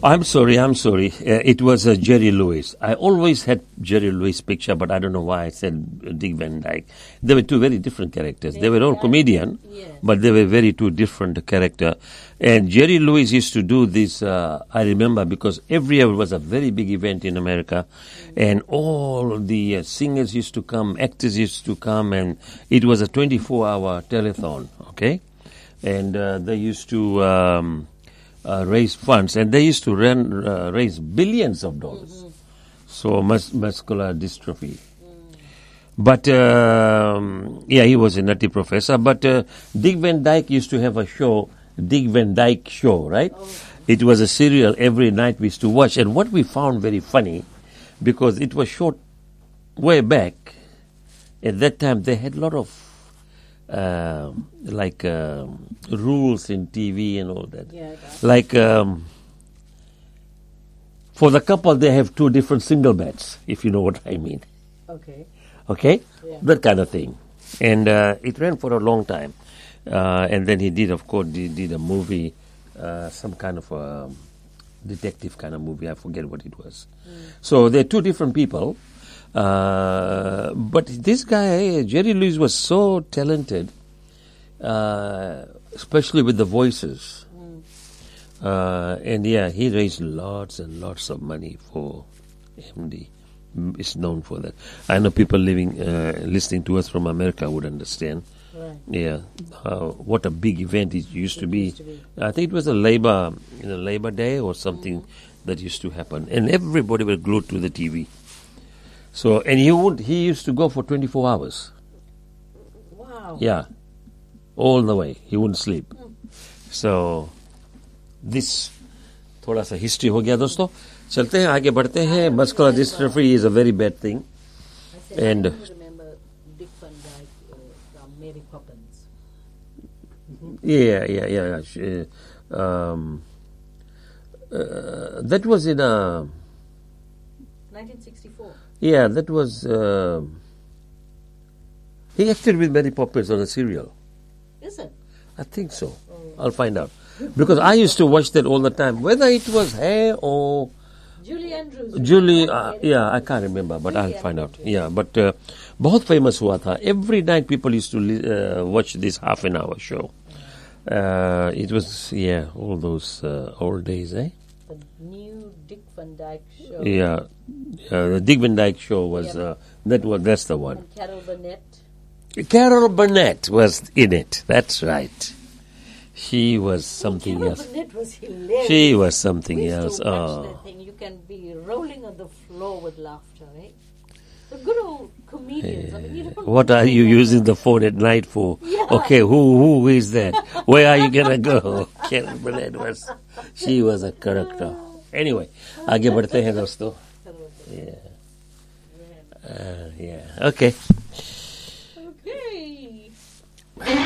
I'm sorry. It was Jerry Lewis. I always had Jerry Lewis picture, but I don't know why I said Dick Van Dyke. They were two very different characters. They were all comedian, but they were very two different character. And Jerry Lewis used to do this, I remember, because every year was a very big event in America, and all the singers used to come, actors used to come, and it was a 24-hour telethon, okay? And they used to raise funds, and they used to raise billions of dollars. So muscular dystrophy. But he was a nutty professor. But Dick Van Dyke used to have a show, Dick Van Dyke Show, right? It was a serial every night we used to watch. And what we found very funny, because it was shot way back, at that time they had a lot of rules in TV and all that. Like for the couple, they have two different single beds, if you know what I mean. Okay? Yeah. That kind of thing. And it ran for a long time. And then he did, of course, did a movie, some kind of a detective kind of movie. I forget what it was. So they're two different people. But this guy, Jerry Lewis, was so talented, especially with the voices. And he raised lots and lots of money for MD. Is known for that. I know people listening to us from America would understand. Right. Yeah, what a big event it used to be. I think it was a Labor Day or something that used to happen, and everybody were glued to the TV. So, and he used to go for 24 hours. Wow. Yeah, all the way. He wouldn't sleep. So, this थोड़ा सा history हो गया दोस्तों. चलते हैं आगे बढ़ते हैं. Muscular dystrophy is a very bad thing. And I remember Dick Van Dyke from Mary Poppins. Yeah. That was in 1964. Yeah, that was. He acted with Mary Poppins on a serial. Is it? I think so. I'll find out. Because I used to watch that all the time. Whether it was her or Julie Andrews. I can't remember, but I'll find out. Yeah, but बहुत famous हुआ था. Every night people used to watch this half an hour show. It was, all those old days, eh? The new Dick Van Dyke show. Yeah, the Dick Van Dyke show was, that's the one. And Carol Burnett. Carol Burnett was in it. That's right. She was something else. Carol Burnett was hilarious. She was something else. To watch that thing. You can be rolling on the floor with laughter, right? The good old comedians. I mean, you don't what are you using the phone at night for? Yeah. Okay, who is that? Where are you gonna go? Carol Burnett she was a character. Anyway, आगे बढ़ते हैं दोस्तों. Yeah. Okay.